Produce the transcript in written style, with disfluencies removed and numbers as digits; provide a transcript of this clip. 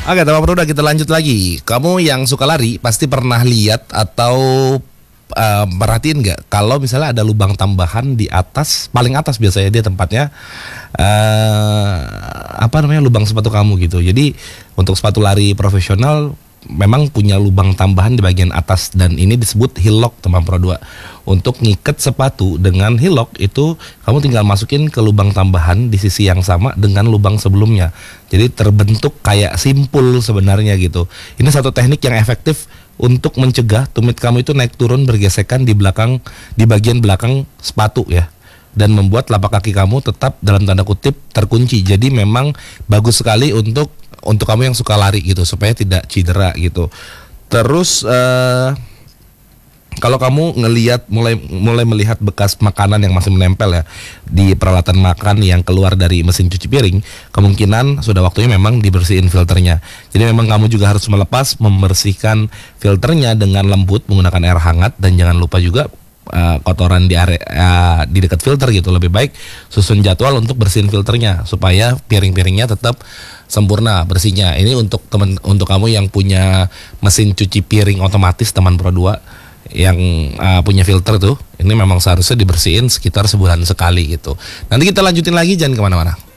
Oke, teman Pro, udah kita lanjut lagi. Kamu yang suka lari pasti pernah lihat atau perhatiin nggak kalau misalnya ada lubang tambahan di atas, paling atas biasanya dia tempatnya lubang sepatu kamu gitu. Jadi untuk sepatu lari profesional memang punya lubang tambahan di bagian atas dan ini disebut heel lock, teman Pro 2. Untuk ngiket sepatu dengan heel lock itu kamu tinggal masukin ke lubang tambahan di sisi yang sama dengan lubang sebelumnya. Jadi terbentuk kayak simpul sebenarnya gitu. Ini satu teknik yang efektif untuk mencegah tumit kamu itu naik turun bergesekan di bagian belakang sepatu ya. Dan membuat lapak kaki kamu tetap dalam tanda kutip terkunci. Jadi memang bagus sekali untuk kamu yang suka lari gitu supaya tidak cedera gitu. Terus kalau kamu mulai melihat bekas makanan yang masih menempel ya di peralatan makan yang keluar dari mesin cuci piring, kemungkinan sudah waktunya memang dibersihin filternya. Jadi memang kamu juga harus membersihkan filternya dengan lembut menggunakan air hangat dan jangan lupa juga kotoran di area di dekat filter gitu. Lebih baik susun jadwal untuk bersihin filternya supaya piring-piringnya tetap sempurna bersihnya. Ini untuk kamu yang punya mesin cuci piring otomatis teman Pro 2 yang punya filter tuh, ini memang seharusnya dibersihin sekitar sebulan sekali gitu. Nanti kita lanjutin lagi, jangan kemana-mana.